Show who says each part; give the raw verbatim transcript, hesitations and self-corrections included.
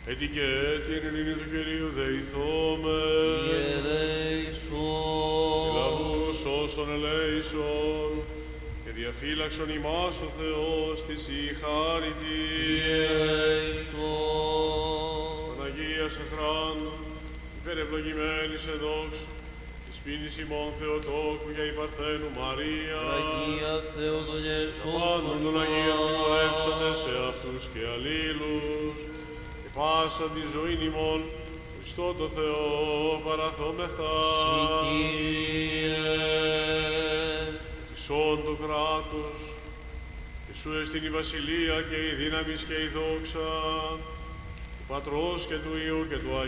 Speaker 1: Έτσι και έτσι εν ειρήνη του Κυρίου δεηθώμε.
Speaker 2: Ιερέησον.
Speaker 1: Λαβούς όσων ελέησον και διαφύλαξον ημάς ο Θεός της η χάρητη.
Speaker 2: Ιερέησον.
Speaker 1: Παναγίας εχράντου, υπερευλογημένης εδόξου, της πίνης ημών Θεοτόκου για η Παρθένου Μαρία.
Speaker 2: Αγία Θεοτοκέ
Speaker 1: Πάντων των Αγίων μνημονεύσαντε σε αυτούς και αλλήλους, και πάσα τη ζωή ημών, Χριστό το Θεό παραθόμεθα.
Speaker 2: Συ Κύριε.
Speaker 1: Της όν το κράτος, και σου εστιν η βασιλεία και η δύναμις και η δόξα, του Πατρός και του Υιού και του Αγίου